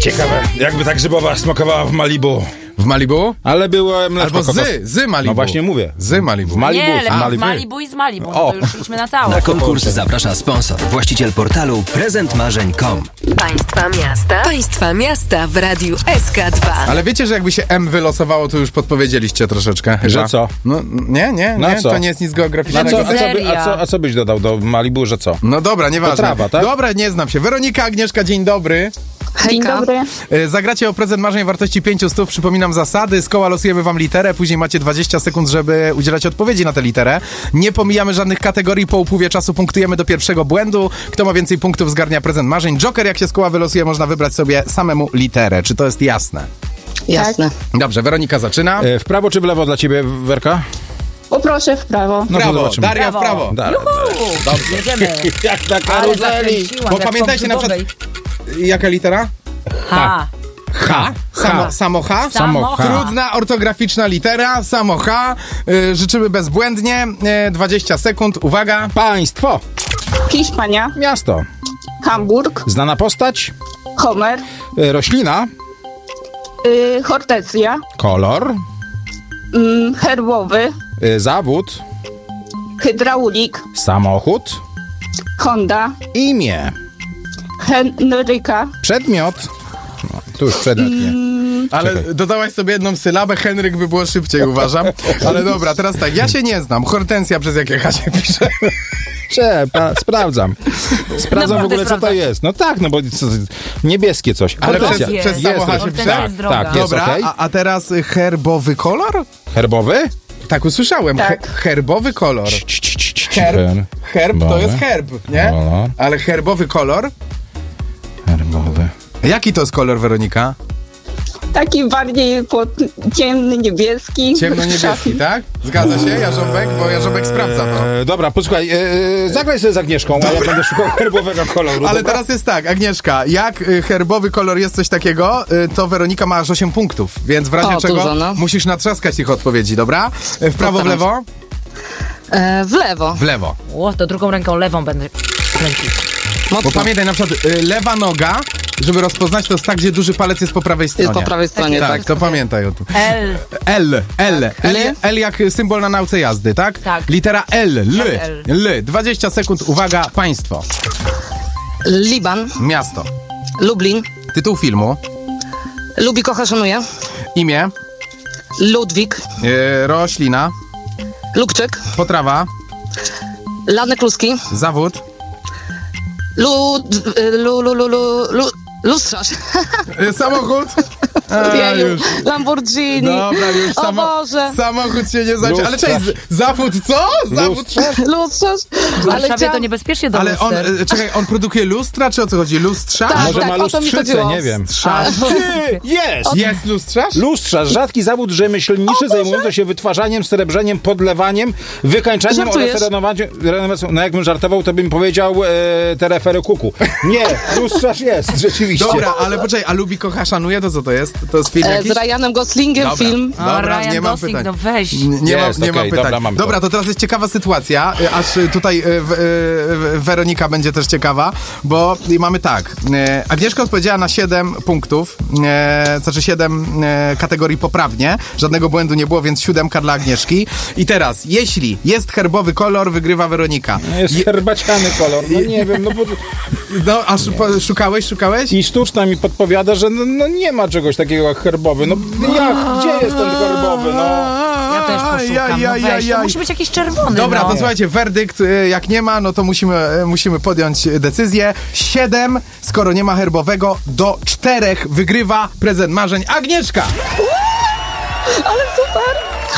Ciekawe, jakby ta grzybowa smakowała w Malibu. W Malibu? Ale było mleczko Albo kokos... z Malibu. No właśnie mówię. Z Malibu. W Malibu. Nie, z w Malibu i z Malibu. No to już idźmy na całe. Na konkurs zaprasza sponsor, właściciel portalu prezentmarzeń.com. Państwa miasta w Radiu SK2. Ale wiecie, że jakby się M wylosowało, to już podpowiedzieliście troszeczkę. Chyba. Że co? No, nie, co? to nie jest nic geograficznego. A co byś dodał do Malibu, że co? No dobra, nieważne. To trawa, tak? Dobra, nie znam się. Weronika, Agnieszka, dzień dobry. Dzień dobry. Zagracie o prezent marzeń wartości 500. Przypominam zasady. Z koła losujemy wam literę. Później macie 20 sekund, żeby udzielać odpowiedzi na tę literę. Nie pomijamy żadnych kategorii. Po upływie czasu punktujemy do pierwszego błędu. Kto ma więcej punktów, zgarnia prezent marzeń. Joker, jak się z koła wylosuje, można wybrać sobie samemu literę. Czy to jest jasne? Jasne. Dobrze, Weronika zaczyna. W prawo czy w lewo dla ciebie, Werka? Poproszę w prawo. No to Prawo, zobaczymy. Daria w prawo. Dobrze. Jedziemy. Jak na Ale karuzeli. zakręciłam, Bo jak pamiętajcie na przykład... pogrzebowej. Jaka litera? H. H. Samo H. Samo H. Trudna, ortograficzna litera. Samo H. Życzymy bezbłędnie. 20 sekund. Uwaga. Państwo. Hiszpania, Miasto. Hamburg, Znana postać. Homer, Roślina. Hortezja, Kolor. herbowy, Zawód. hydraulik, Samochód. Honda, Imię. Henryka, Przedmiot. No, tu już przedmiot nie. Ale Czekaj. dodałaś sobie jedną sylabę. Henryk by było szybciej, uważam. Ale dobra, teraz tak. Ja się nie znam. Hortensja przez jakie H się pisze? Sprawdzam. Sprawdzam w ogóle, co to sprawdzasz. jest. No tak, no bo niebieskie coś. Ale Hortensja. przez samo H się Hortensja pisze? jest droga. Tak, jest Dobra, okej. a teraz herbowy kolor? Herbowy? Tak usłyszałem. Tak. Herbowy kolor. Herb to jest herb, nie? Kolor. Ale herbowy kolor? Herbowy. Jaki to jest kolor, Weronika? taki bardziej ciemny, niebieski. Ciemno-niebieski, tak? Zgadza się, Jarząbek? Bo Jarząbek sprawdza to. Dobra, posłuchaj, zagraj sobie z Agnieszką, a ja będę szukał herbowego koloru. Ale dobra? teraz jest tak, Agnieszka, jak herbowy kolor jest coś takiego, to Weronika ma aż 8 punktów, więc w razie czego dużo, no. musisz natrzaskać ich odpowiedzi, dobra? W prawo, w lewo? W lewo. W lewo. O, to drugą ręką lewą będę kręcić. Bo pamiętaj, na przykład lewa noga, żeby rozpoznać, to jest tak, gdzie duży palec jest po prawej stronie. Jest po prawej stronie, Tak, to pamiętaj o tym. L. L jak symbol na nauce jazdy, tak? Tak. Litera L. L. 20 sekund, uwaga, państwo. Liban, Miasto. Lublin, Tytuł filmu. Lubi, kocha, szanuje, Imię. Ludwik, Roślina. Lubczyk, Potrawa. Lanek Kluski, Zawód. Lustrarz, Samochód. A, już. Lamborghini. Dobra, już O Boże. samochód się nie zacznie. Ale Lustrarz. cześć, zawód co? Zawód. Lustrarz. W Warszawie to niebezpiecznie do Ale on, luster. czekaj, on produkuje lustra, czy o co chodzi? Lustrza? Tak. Może ma o to mi lustrzycę, chodziło. nie wiem. Trzasz. Jest! Jest lustrzasz? Lustrarz, rzadki zawód rzemieślniczy zajmujący się wytwarzaniem, srebrzeniem, podlewaniem, wykańczaniem Żartujesz? oraz renowacją. No jakbym żartował, to bym powiedział terefery kuku. Nie, lustrarz jest, rzeczywiście. Dobra, ale poczekaj, a lubi, kocha, szanuje, to co to jest? To jest film jakiś? Z Ryanem Goslingiem Dobra. film. O, Dobra, Ryan nie mam Gosling, pytań. no weź. Nie Jest, mam okej, pytań. dobra, mam to. Dobra, to teraz jest ciekawa sytuacja, aż tutaj Weronika będzie też ciekawa, bo mamy tak. Agnieszka odpowiedziała na 7 punktów, znaczy 7 kategorii poprawnie. Żadnego błędu nie było, więc 7 dla Agnieszki. I teraz, jeśli jest herbowy kolor, wygrywa Weronika. Jest herbaciany kolor, no nie wiem, no bo... No, a szukałeś? I sztuczna mi podpowiada, że no nie ma czegoś takiego jak herbowy. No jak? Gdzie jest ten herbowy? No. Ja też poszukam, no weź. To musi być jakiś czerwony. Dobra, no. to słuchajcie, werdykt jak nie ma, no to musimy podjąć decyzję. 7, skoro nie ma herbowego, do 4 wygrywa prezent marzeń Agnieszka! Ale super.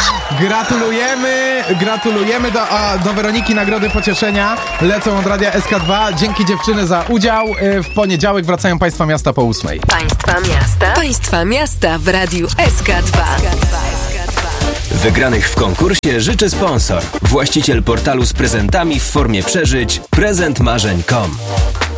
Gratulujemy do Weroniki nagrody pocieszenia. Lecą od Radia SK2. Dzięki dziewczyny za udział. W poniedziałek wracają Państwa miasta po 8. Państwa miasta w Radiu SK2. Wygranych w konkursie życzy sponsor, właściciel portalu z prezentami w formie przeżyć prezentmarzeń.com.